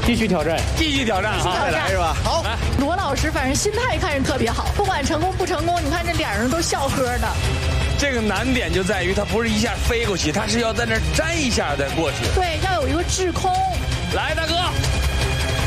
继续挑战， 继续挑战哈， 再来是吧？好， 来， 罗老师反正心态看着特别好，不管成功不成功，你看这脸上都笑呵的。 这个难点就在于它不是一下飞过去，它是要在那儿粘一下再过去。 对，要有一个滞空。 来，大哥。